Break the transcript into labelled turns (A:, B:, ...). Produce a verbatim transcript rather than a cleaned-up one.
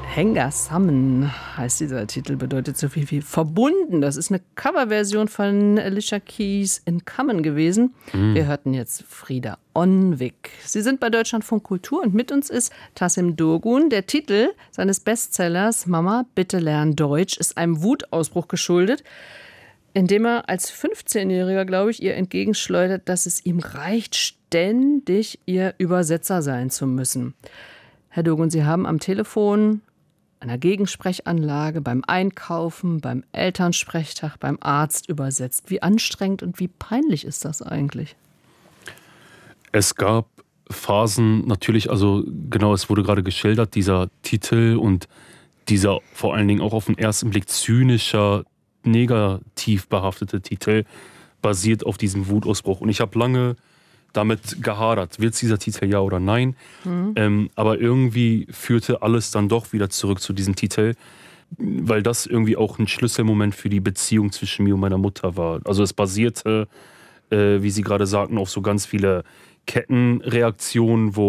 A: Henga Sammen heißt dieser Titel, bedeutet so viel wie verbunden. Das ist eine Coverversion von Alicia Keys in Common gewesen. Mhm. Wir hörten jetzt Frieda Onwig. Sie sind bei Deutschlandfunk Kultur und mit uns ist Tasim Durgun. Der Titel seines Bestsellers Mama, bitte lern Deutsch ist einem Wutausbruch geschuldet, indem er als fünfzehnjähriger, glaube ich, ihr entgegenschleudert, dass es ihm reicht, ständig ihr Übersetzer sein zu müssen. Herr Durgun, Sie haben am Telefon, an der Gegensprechanlage, beim Einkaufen, beim Elternsprechtag, beim Arzt übersetzt. Wie anstrengend und wie peinlich ist das eigentlich?
B: Es gab Phasen natürlich, also genau, es wurde gerade geschildert, dieser Titel und dieser vor allen Dingen auch auf den ersten Blick zynischer, negativ behaftete Titel basiert auf diesem Wutausbruch. Und ich habe lange damit gehadert, wird es dieser Titel ja oder nein. Mhm. Ähm, aber irgendwie führte alles dann doch wieder zurück zu diesem Titel, weil das irgendwie auch ein Schlüsselmoment für die Beziehung zwischen mir und meiner Mutter war. Also es basierte, äh, wie Sie gerade sagten, auf so ganz viele Kettenreaktionen, wo